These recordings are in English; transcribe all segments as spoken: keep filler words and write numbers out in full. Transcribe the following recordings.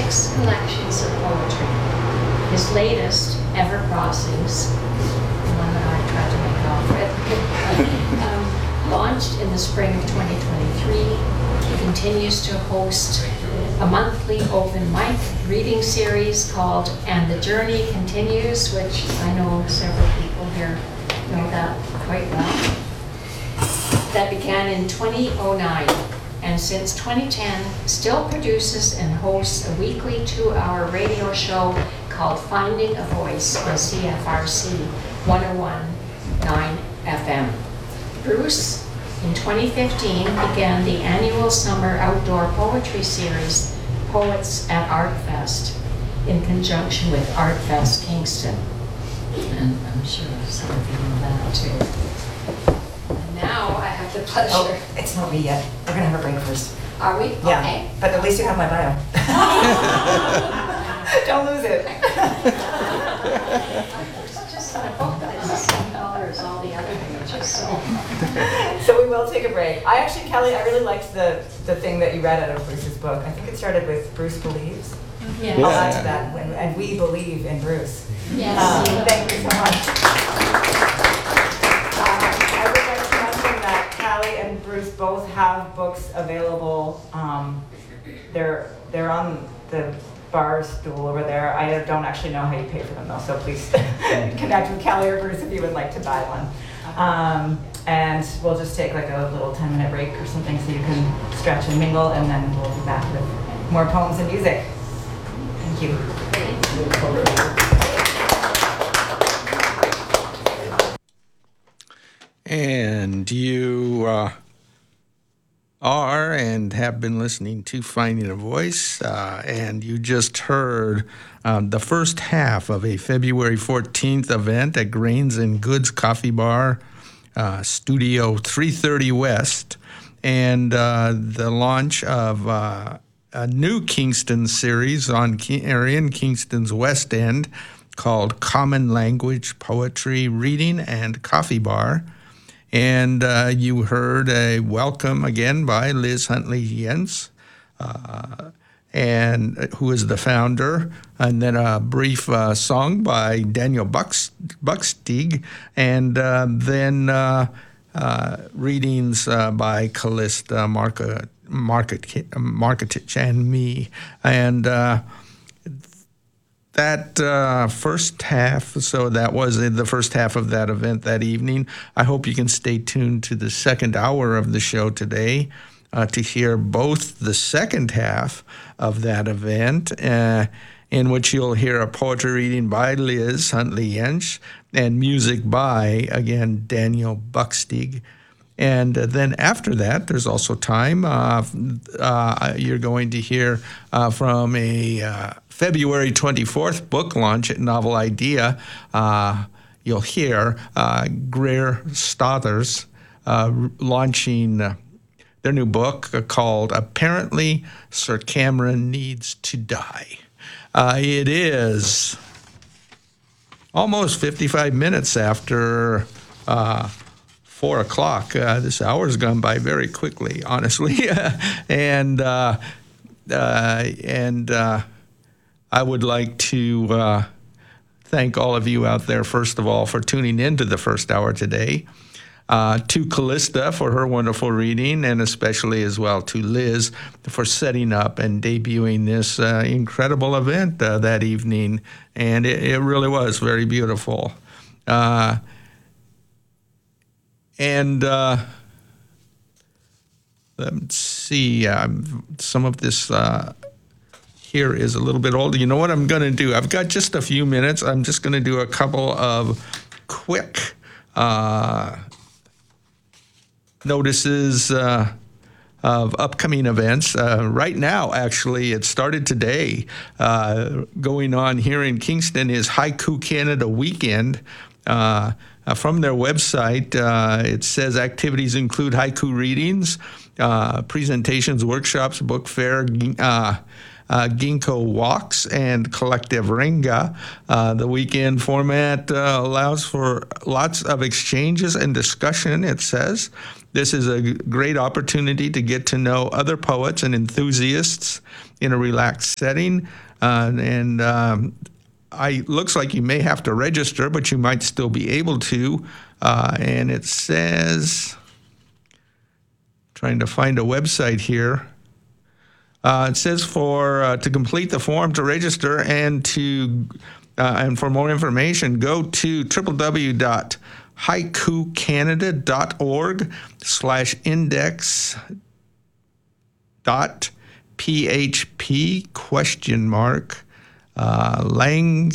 six collections of poetry. His latest, Ever Crossings, the one that I tried to make off with, um, launched in the spring of twenty twenty-three. He continues to host a monthly open mic reading series called And the Journey Continues, which I know several people here know that quite well. That began in two thousand nine, and since twenty ten still produces and hosts a weekly two-hour radio show called Finding a Voice on C F R C one oh one point nine F M. Bruce, in twenty fifteen, began the annual summer outdoor poetry series, Poets at ArtFest, in conjunction with ArtFest Kingston. And I'm sure some of you know that too. And now I have the pleasure. Oh, it's not me yet. We're gonna have a break first. Are we? Yeah, Okay. but at least you have my bio. Don't lose it. It's just a book that is the same color as all the other pages, so. So we will take a break. I actually, Kelly, I really liked the, the thing that you read out of Bruce's book. I think it started with Bruce Believes. Yes. I'll add to that, when- and we believe in Bruce. Yes. Um, Thank you so much. Uh, I would like to mention that Callie and Bruce both have books available. Um, They're, they're on the bar stool over there. I don't actually know how you pay for them though, so please connect with Callie or Bruce if you would like to buy one. Um, And we'll just take like a little ten minute break or something so you can stretch and mingle, and then we'll be back with more poems and music. Thank you. And you uh, are and have been listening to Finding a Voice, uh, and you just heard um, the first half of a February fourteenth event at Grains and Goods Coffee Bar, uh, Studio three thirty West, and uh, the launch of uh, a new Kingston series on or in Kingston's West End called Common Language Poetry Reading and Coffee Bar. And uh, you heard a welcome again by Liz Huntley Jens, uh, and who is the founder, and then a brief uh, song by Daniel Bucks, Buxteague, and uh, then uh, uh, readings uh, by Callista Market, Market, Marketich and me. And uh, that uh, first half, so that was the first half of that event that evening. I hope you can stay tuned to the second hour of the show today uh, to hear both the second half of that event, uh, in which you'll hear a poetry reading by Liz Huntley Jens and music by, again, Daniel Buxteague. And uh, then after that, there's also time. Uh, uh, you're going to hear uh, from a uh, February twenty-fourth book launch at Novel Idea. Uh, you'll hear uh, Greer Stothers uh, launching uh, their new book uh, called Apparently Sir Cameron Needs to Die. Uh, it is almost fifty-five minutes after uh, four o'clock. Uh, this hour's gone by very quickly, honestly. and uh, uh, and uh, I would like to uh, thank all of you out there, first of all, for tuning into the first hour today. Uh, to Callista for her wonderful reading, and especially as well to Liz for setting up and debuting this uh, incredible event uh, that evening. And it, it really was very beautiful. Uh, and uh, let's see, um, some of this uh, here is a little bit older. You know what I'm going to do? I've got just a few minutes. I'm just going to do a couple of quick uh, notices uh, of upcoming events. Uh, right now, actually, it started today. Uh, going on here in Kingston is Haiku Canada Weekend. Uh, uh, from their website, uh, it says activities include haiku readings, uh, presentations, workshops, book fair, uh, Uh, ginkgo walks, and collective ringa. Uh, the weekend format uh, allows for lots of exchanges and discussion, it says. this is a great opportunity to get to know other poets and enthusiasts in a relaxed setting. Uh, and um, I looks like you may have to register, but you might still be able to. Uh, and it says, trying to find a website here. Uh, it says for uh, to complete the form to register and to uh, and for more information, go to w w w dot haiku canada dot org slash index dot php question mark uh, lang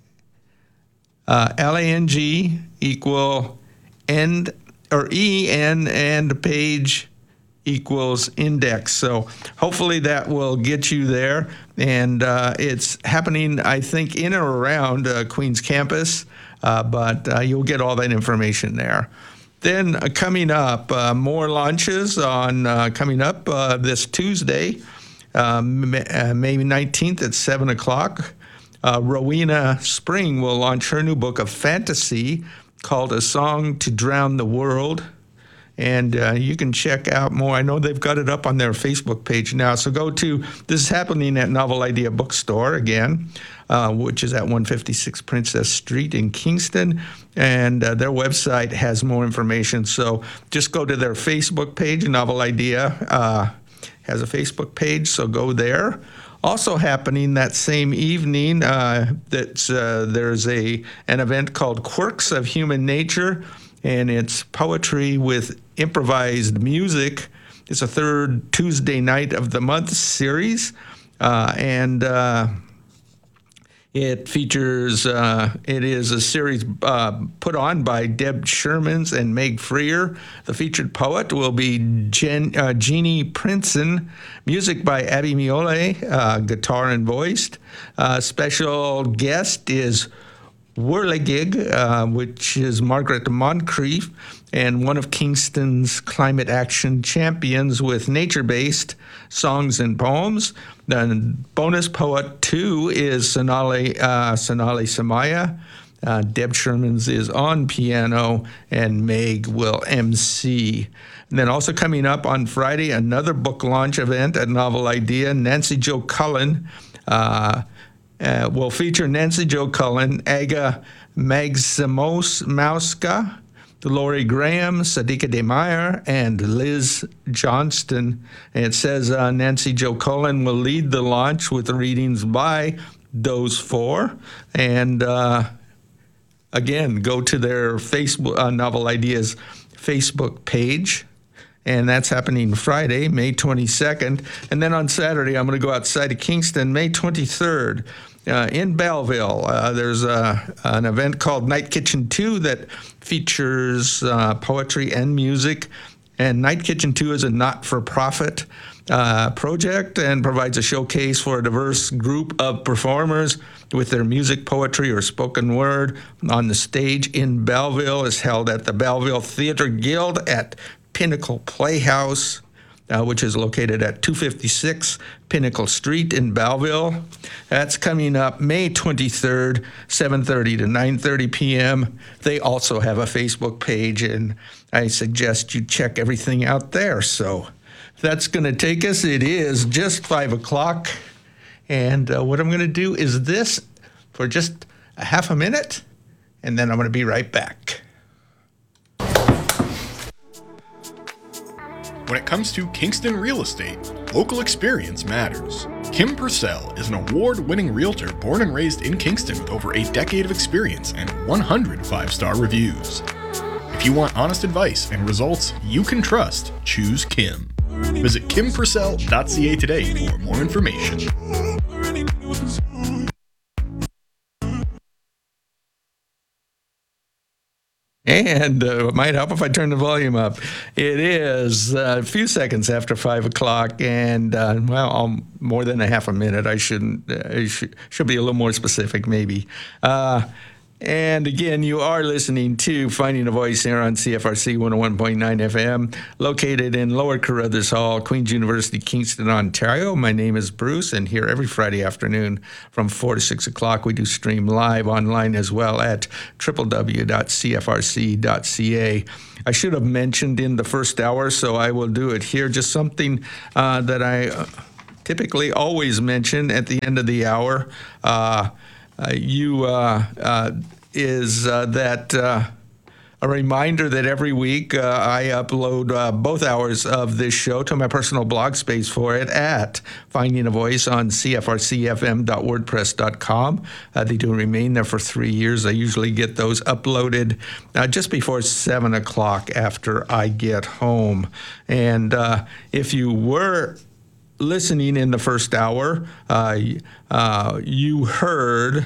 uh, L A N G equal end or E N and page equals index. So hopefully that will get you there. And uh, it's happening, I think, in or around uh, Queens campus, uh, but uh, you'll get all that information there. Then uh, coming up, uh, more launches on uh, coming up uh, this Tuesday, uh, May nineteenth at seven o'clock. Uh, Rowena Spring will launch her new book of fantasy called A Song to Drown the World. And uh, you can check out more. I know they've got it up on their Facebook page now. So go to, this is happening at Novel Idea Bookstore again, uh, which is at one fifty-six Princess Street in Kingston. And uh, their website has more information. So just go to their Facebook page. Novel Idea uh, has a Facebook page, so go there. Also happening that same evening, uh, that's, uh, there's a an event called Quirks of Human Nature, and it's poetry with improvised music. It's a third Tuesday night of the month series, uh, and uh, it features, uh, it is a series uh, put on by Deb Shermans and Meg Freer. The featured poet will be Jen, uh, Jeannie Princeton, music by Abby Miole, uh, guitar and voiced. Uh, special guest is Whirligig, uh, which is Margaret Moncrief, and one of Kingston's climate action champions with nature-based songs and poems. Then bonus poet two is Sonali, uh, Sonali Samaya. Uh, Deb Shermans is on piano, and Meg will M C. And then also coming up on Friday, another book launch event at Novel Idea. Nancy Jo Cullen uh, Uh, will feature Nancy Jo Cullen, Aga Magsimowska, Lori Graham, Sadiqa De Meyer, and Liz Johnston. And it says uh, Nancy Jo Cullen will lead the launch with readings by those four. And uh, again, go to their Facebook uh, Novel Ideas Facebook page. And that's happening Friday, May twenty-second. And then on Saturday, I'm going to go outside of Kingston, May twenty-third. Uh, in Belleville, uh, there's a, an event called Night Kitchen two that features uh, poetry and music. And Night Kitchen two is a not-for-profit uh, project and provides a showcase for a diverse group of performers with their music, poetry, or spoken word on the stage in Belleville. Is held at the Belleville Theater Guild at Pinnacle Playhouse, uh, which is located at two fifty-six Pinnacle Street in Belleville. That's coming up May twenty-third, seven thirty to nine thirty p.m. They also have a Facebook page, and I suggest you check everything out there. So that's going to take us. It is just five o'clock, and uh, what I'm going to do is this for just a half a minute, and then I'm going to be right back. When it comes to Kingston real estate, local experience matters. Kim Purcell is an award-winning realtor born and raised in Kingston with over a decade of experience and one hundred five-star reviews. If you want honest advice and results you can trust, choose Kim. Visit kim purcell dot c a today for more information. And uh, it might help if I turn the volume up. It is uh, a few seconds after five o'clock, and uh, well, um, more than a half a minute. I shouldn't. Uh, I should, should be a little more specific, maybe. Uh, And again, you are listening to Finding a Voice here on C F R C one oh one point nine F M, located in Lower Carruthers Hall, Queen's University, Kingston, Ontario. My name is Bruce, and here every Friday afternoon from four to six o'clock, we do stream live online as well at w w w dot c f r c dot c a. I should have mentioned in the first hour, so I will do it here, just something uh, that I uh, typically always mention at the end of the hour. Uh, Uh, you uh, uh, is uh, that uh, a reminder that every week uh, I upload uh, both hours of this show to my personal blog space for it at Finding a Voice on c f r c f m dot wordpress dot com. Uh, they do remain there for three years. I usually get those uploaded uh, just before seven o'clock after I get home. And uh, if you were listening in the first hour, uh, uh, you heard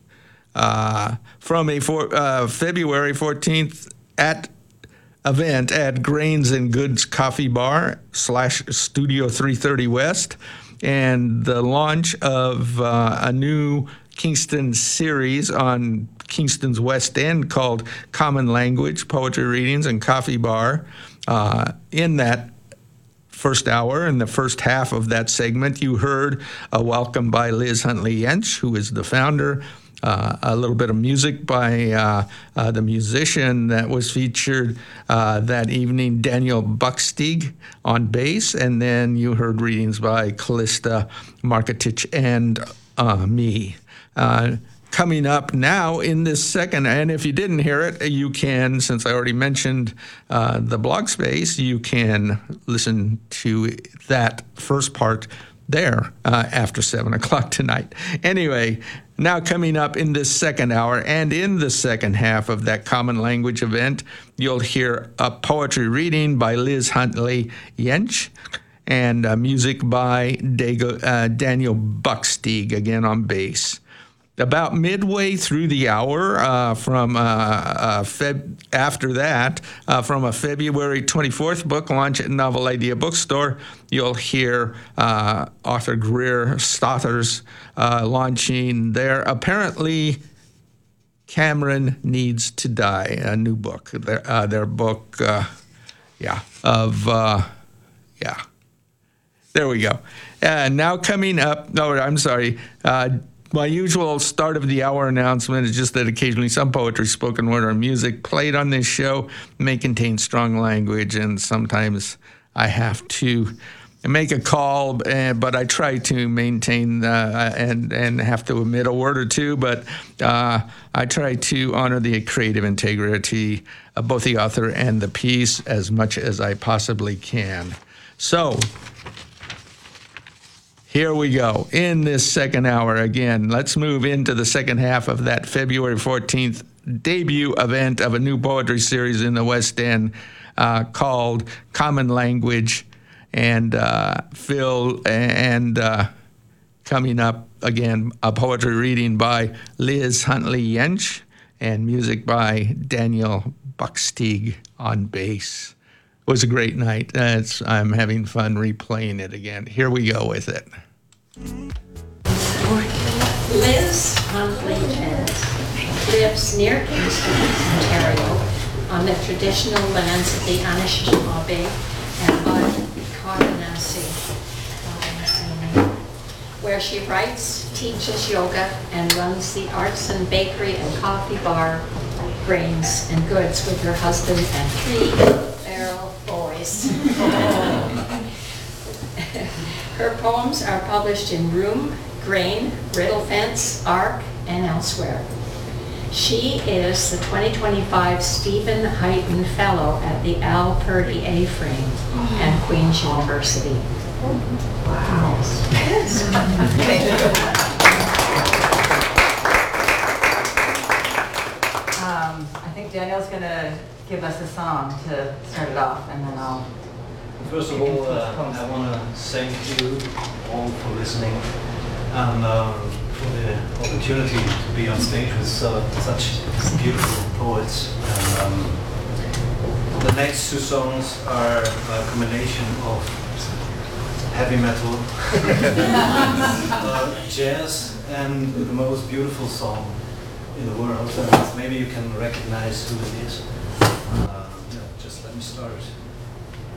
uh, from a for, uh, February fourteenth at event at Grains and Goods Coffee Bar slash Studio three thirty West, and the launch of uh, a new Kingston series on Kingston's West End called Common Language, Poetry Readings and Coffee Bar. Uh, in that first hour, in the first half of that segment, you heard a welcome by Liz Huntley Yench, who is the founder, uh, a little bit of music by uh, uh, the musician that was featured uh, that evening, Daniel Bucksteeg, on bass, and then you heard readings by Callista Marketich and uh, me. Uh, Coming up now in this second, and if you didn't hear it, you can, since I already mentioned uh, the blog space, you can listen to that first part there uh, after seven o'clock tonight. Anyway, now coming up in this second hour and in the second half of that Common Language event, you'll hear a poetry reading by Liz Huntley Yench and uh, music by Dago, uh, Daniel Bucksteeg, again on bass. About midway through the hour, uh, from uh, uh, Feb- after that, uh, from a February twenty-fourth book launch at Novel Idea Bookstore, you'll hear uh, author Greer Stothers uh, launching their apparently Cameron Needs to Die, a new book. Their, uh, their book, uh, yeah, of, uh, yeah. There we go. Uh, now coming up, no, I'm sorry, uh, my usual start of the hour announcement is just that occasionally some poetry, spoken word, or music played on this show may contain strong language, and sometimes I have to make a call, uh, but I try to maintain uh, and and have to omit a word or two, but uh, I try to honor the creative integrity of both the author and the piece as much as I possibly can. So, here we go. In this second hour, again, let's move into the second half of that February fourteenth debut event of a new poetry series in the West End uh, called Common Language. And uh, Phil, and uh, coming up, again, a poetry reading by Liz Huntley Yench and music by Daniel Bucksteeg on bass. It was a great night. Uh, it's, I'm having fun replaying it again. Here we go with it. Liz Huntley Yench lives near Kingston, Ontario, on the traditional lands of the Anishinaabe and Wakanasi, um, where she writes, teaches yoga, and runs the arts and bakery and coffee bar, Grains and Goods, with her husband and three feral boys. Her poems are published in Room, Grain, Riddle Fence, Arc, and elsewhere. She is the twenty twenty-five Stephen Heighton Fellow at the Al Purdy A-Frame and Queen's University. Wow. Yes. Um, I think Daniel's going to give us a song to start it off, and then I'll... First of all, uh, I want to thank you all for listening and um, for the opportunity to be on stage with uh, such beautiful poets. And, um, the next two songs are a combination of heavy metal, uh, jazz, and the most beautiful song in the world, and maybe you can recognize who it is. Uh, yeah, just let me start.